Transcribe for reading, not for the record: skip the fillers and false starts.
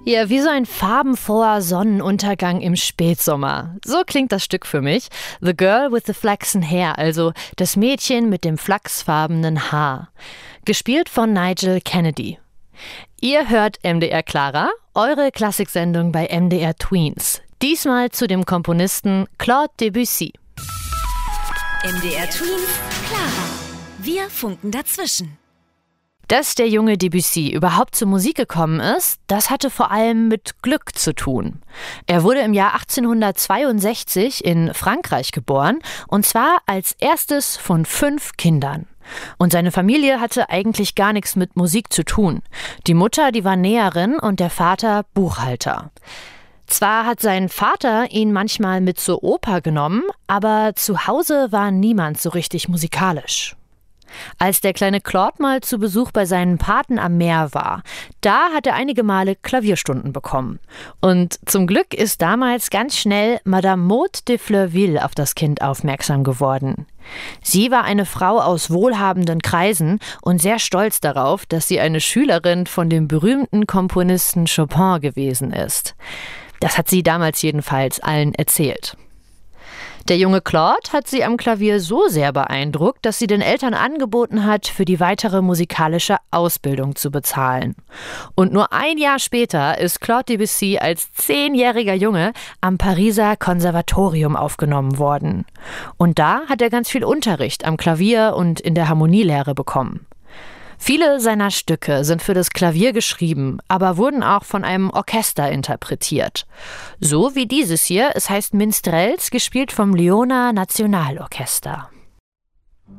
Ja, wie so ein farbenfroher Sonnenuntergang im Spätsommer. So klingt das Stück für mich. The Girl with the Flaxen Hair, also das Mädchen mit dem flachsfarbenen Haar. Gespielt von Nigel Kennedy. Ihr hört MDR Clara, eure Klassiksendung bei MDR Tweens. Diesmal zu dem Komponisten Claude Debussy. MDR Tweens, Clara. Wir funken dazwischen. Dass der junge Debussy überhaupt zur Musik gekommen ist, das hatte vor allem mit Glück zu tun. Er wurde im Jahr 1862 in Frankreich geboren, und zwar als erstes von 5 Kindern. Und seine Familie hatte eigentlich gar nichts mit Musik zu tun. Die Mutter, die war Näherin und der Vater Buchhalter. Zwar hat sein Vater ihn manchmal mit zur Oper genommen, aber zu Hause war niemand so richtig musikalisch. Als der kleine Claude mal zu Besuch bei seinen Paten am Meer war, da hat er einige Male Klavierstunden bekommen. Und zum Glück ist damals ganz schnell Madame Maud de Fleurville auf das Kind aufmerksam geworden. Sie war eine Frau aus wohlhabenden Kreisen und sehr stolz darauf, dass sie eine Schülerin von dem berühmten Komponisten Chopin gewesen ist. Das hat sie damals jedenfalls allen erzählt. Der junge Claude hat sie am Klavier so sehr beeindruckt, dass sie den Eltern angeboten hat, für die weitere musikalische Ausbildung zu bezahlen. Und nur ein Jahr später ist Claude Debussy als 10-jähriger Junge am Pariser Konservatorium aufgenommen worden. Und da hat er ganz viel Unterricht am Klavier und in der Harmonielehre bekommen. Viele seiner Stücke sind für das Klavier geschrieben, aber wurden auch von einem Orchester interpretiert. So wie dieses hier, es heißt Minstrels, gespielt vom Leona Nationalorchester.